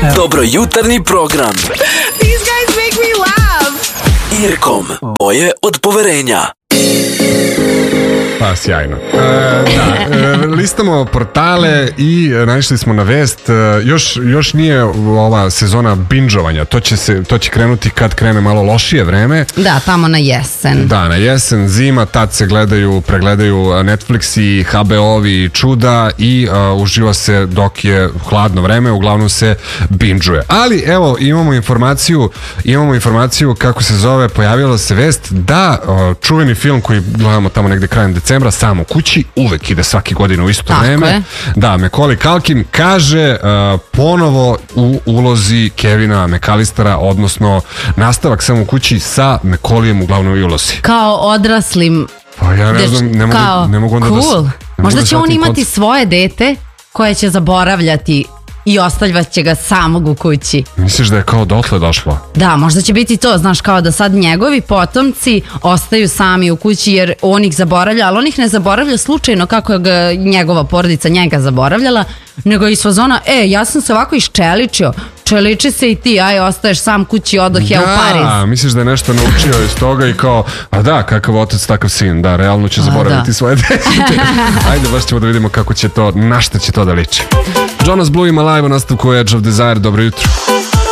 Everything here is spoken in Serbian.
Dobro jutarnji program. These guys make me laugh. Irkom, boje od poverenja. Pa, sjajno. Listamo portale i naišli smo na vest. Još nije ova sezona binđovanja. To će krenuti kad krene malo lošije vreme. Da, tamo na jesen. Da, na jesen, zima, tad se pregledaju Netflix i HBO-vi i čuda i uživa se dok je hladno vreme, uglavnom se binđuje. Ali evo, imamo informaciju kako se zove, pojavila se vest da čuveni film koji gledamo tamo negde krajem decembra, Sam u kući, uvek ide svaki godin u isto vreme. Da, Macaulay Culkin kaže ponovo u ulozi Kevina McAllistera, odnosno nastavak Sam u kući sa Macaulayem u glavnoj ulozi. Kao odraslim. Pa ja ne znam, ne mogu onda cool. da Možda će on imati svoje dete koje će zaboravljati i ostavljat će ga samog u kući. Misliš da je kao dotle došlo? Da, možda će biti to, znaš, kao da sad njegovi potomci ostaju sami u kući jer on ih zaboravlja, ali on ih ne zaboravlja slučajno kako je njegova porodica njega zaboravljala, nego iz fazona, ja sam se ovako iščeličio, čeliči se i ti, ostaješ sam kući, odoh ja u Pariz. Da, misliš da je nešto naučio iz toga i kao, a da, kakav otac, takav sin, da, realno će zaboraviti svoje dete. Ajde, baš ćemo da vidimo kako će to, na šta će to da liči. Jonas Blue ima live u nastavku Edge of Desire, dobro jutro.